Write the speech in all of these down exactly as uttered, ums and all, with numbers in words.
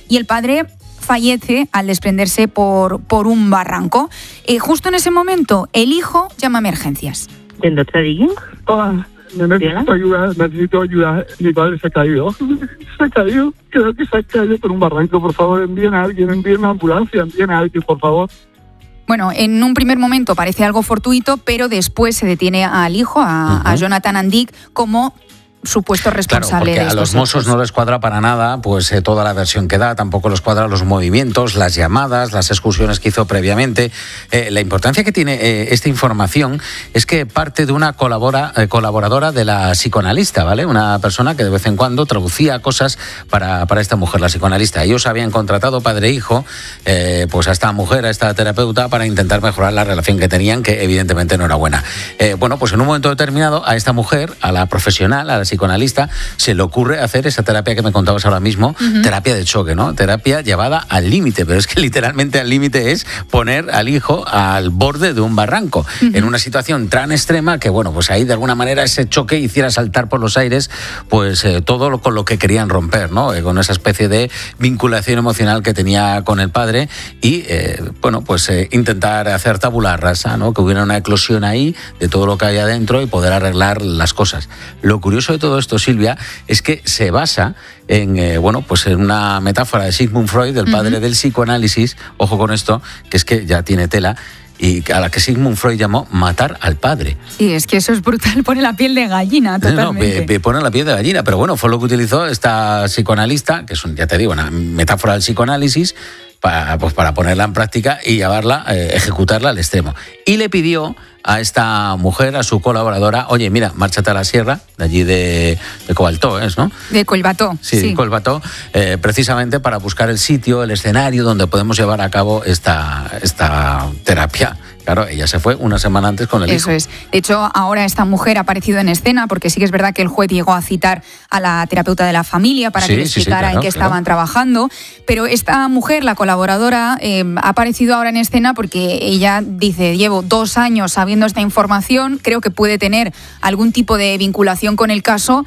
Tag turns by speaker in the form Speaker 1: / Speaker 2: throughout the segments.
Speaker 1: y el padre fallece al desprenderse por, por un barranco. Eh, justo en ese momento, el hijo llama a emergencias.
Speaker 2: ¿Dónde te digo?
Speaker 3: Hola, necesito ayuda, necesito ayuda. Mi padre se ha caído. Se ha caído. Creo que se ha caído por un barranco. Por favor, envíen a alguien, envíen una ambulancia, envíen a alguien, por favor.
Speaker 1: Bueno, en un primer momento parece algo fortuito, pero después se detiene al hijo, a, uh-huh. a Jonathan Andic, como supuesto responsable.
Speaker 4: Claro, porque
Speaker 1: de
Speaker 4: a los Mossos no les cuadra para nada pues eh, toda la versión que da, tampoco les cuadra los movimientos, las llamadas, las excursiones que hizo previamente. Eh, la importancia que tiene eh, esta información es que parte de una colabora, eh, colaboradora de la psicoanalista, ¿vale? Una persona que de vez en cuando traducía cosas para, para esta mujer, la psicoanalista. Ellos habían contratado padre e hijo eh, pues a esta mujer, a esta terapeuta, para intentar mejorar la relación que tenían, que evidentemente no era buena. Eh, bueno, pues en un momento determinado a esta mujer, a la profesional, a la psicoanalista, se le ocurre hacer esa terapia que me contabas ahora mismo, uh-huh. terapia de choque, ¿no? Terapia llevada al límite, pero es que literalmente al límite es poner al hijo al borde de un barranco, uh-huh. en una situación tan extrema que, bueno, pues ahí de alguna manera ese choque hiciera saltar por los aires pues eh, todo lo, con lo que querían romper, ¿no? Eh, con esa especie de vinculación emocional que tenía con el padre y, eh, bueno, pues eh, intentar hacer tabula rasa, ¿no? Que hubiera una eclosión ahí de todo lo que hay adentro y poder arreglar las cosas. Lo curioso de todo esto, Silvia, es que se basa en, eh, bueno, pues en una metáfora de Sigmund Freud, del padre uh-huh. del psicoanálisis, ojo con esto, que es que ya tiene tela, y a la que Sigmund Freud llamó matar al padre.
Speaker 1: Sí, es que eso es brutal, pone la piel de gallina totalmente.
Speaker 4: No, no, pone la piel de gallina, pero bueno, fue lo que utilizó esta psicoanalista, que es, un, ya te digo, una metáfora del psicoanálisis, para, pues para ponerla en práctica y llevarla, eh, ejecutarla al extremo. Y le pidió a esta mujer, a su colaboradora, oye, mira, márchate a la sierra, de allí de, de Cobaltó, ¿es, no?
Speaker 1: De Collbató.
Speaker 4: Sí, sí. de Collbató, eh, precisamente para buscar el sitio, el escenario donde podemos llevar a cabo esta, esta terapia. Claro, ella se fue una semana antes con el
Speaker 1: Eso
Speaker 4: hijo.
Speaker 1: Eso es. De hecho, ahora esta mujer ha aparecido en escena, porque sí que es verdad que el juez llegó a citar a la terapeuta de la familia para
Speaker 4: sí,
Speaker 1: que le explicara
Speaker 4: sí, sí, claro,
Speaker 1: en qué
Speaker 4: claro.
Speaker 1: estaban trabajando. Pero esta mujer, la colaboradora, eh, ha aparecido ahora en escena porque ella dice, llevo dos años sabiendo esta información, creo que puede tener algún tipo de vinculación con el caso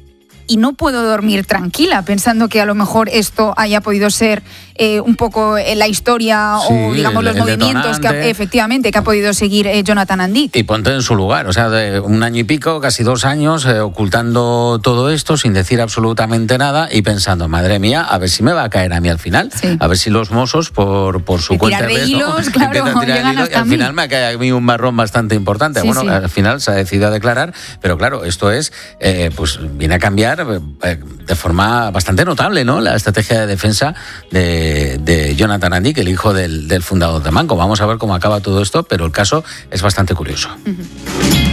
Speaker 1: y no puedo dormir tranquila pensando que a lo mejor esto haya podido ser eh, un poco la historia sí, o digamos el, los el movimientos que ha, efectivamente que ha podido seguir eh, Jonathan Andic.
Speaker 4: Y ponte en su lugar, o sea, de un año y pico, casi dos años eh, ocultando todo esto sin decir absolutamente nada y pensando, madre mía, a ver si me va a caer a mí al final, sí. a ver si los Mossos por, por su
Speaker 1: de
Speaker 4: cuenta
Speaker 1: de hilos, claro,
Speaker 4: empiezan a tirar
Speaker 1: llegan
Speaker 4: hilos
Speaker 1: hasta
Speaker 4: y al
Speaker 1: mí.
Speaker 4: final me cae a mí un marrón bastante importante.
Speaker 1: Sí,
Speaker 4: bueno,
Speaker 1: sí.
Speaker 4: al final se ha decidido a declarar, pero claro, esto es, eh, pues viene a cambiar eh, de forma bastante notable, ¿no? La estrategia de defensa de, de Jonathan Andic, el hijo del, del fundador de Manco. Vamos a ver cómo acaba todo esto, pero el caso es bastante curioso.
Speaker 1: Uh-huh.